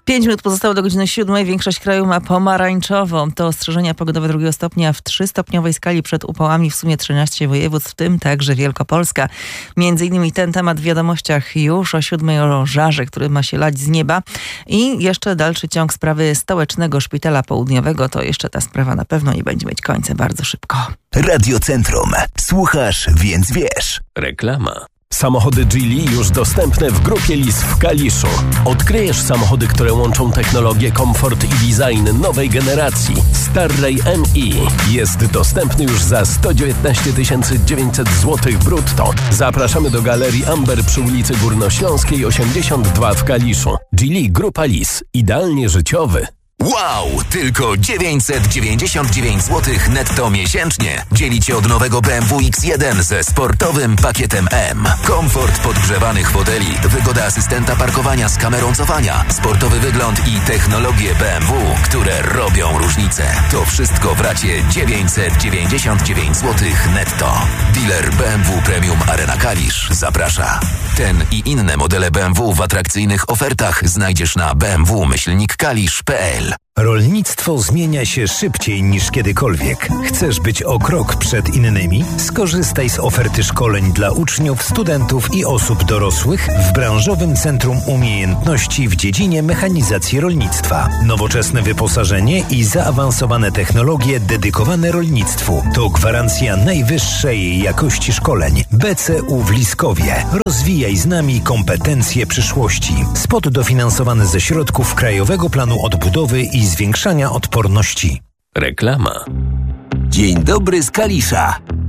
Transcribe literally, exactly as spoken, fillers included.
Pięć minut pozostało do godziny siódmej. Większość kraju ma pomarańczową. To ostrzeżenia pogodowe drugiego stopnia w trzystopniowej skali przed upałami w sumie trzynaście województw, w tym także Wielkopolska. Między innymi ten temat w wiadomościach już o siódmej o żarze, który ma się lać z nieba. I jeszcze dalszy ciąg sprawy Stołecznego Szpitala Południowego. To jeszcze ta sprawa na pewno nie będzie mieć końca bardzo szybko. Radiocentrum. Słuchasz, więc wiesz. Reklama. Samochody Geely już dostępne w grupie Lis w Kaliszu. Odkryjesz samochody, które łączą technologię, komfort i design nowej generacji. Starray M I jest dostępny już za sto dziewiętnaście tysięcy dziewięćset złotych brutto. Zapraszamy do Galerii Amber przy ulicy Górnośląskiej osiemdziesiąt dwa w Kaliszu. Geely Grupa Lis. Idealnie życiowy. Wow! Tylko dziewięćset dziewięćdziesiąt dziewięć złotych netto miesięcznie. Dzielicie od nowego B M W X jeden ze sportowym pakietem M. Komfort podgrzewanych foteli, wygoda asystenta parkowania z kamerą cofania, sportowy wygląd i technologie B M W, które robią różnicę. To wszystko w racie dziewięćset dziewięćdziesiąt dziewięć złotych netto. Dealer B M W Premium Arena Kalisz zaprasza. Ten i inne modele B M W w atrakcyjnych ofertach znajdziesz na b m w myślnik kalisz kropka p l. Rolnictwo zmienia się szybciej niż kiedykolwiek. Chcesz być o krok przed innymi? Skorzystaj z oferty szkoleń dla uczniów, studentów i osób dorosłych w branżowym Centrum Umiejętności w dziedzinie mechanizacji rolnictwa. Nowoczesne wyposażenie i zaawansowane technologie dedykowane rolnictwu to gwarancja najwyższej jakości szkoleń. B C U w Liskowie. Rozwijaj z nami kompetencje przyszłości. Spot dofinansowany ze środków Krajowego Planu Odbudowy i zwiększania odporności. Reklama. Dzień dobry z Kalisza.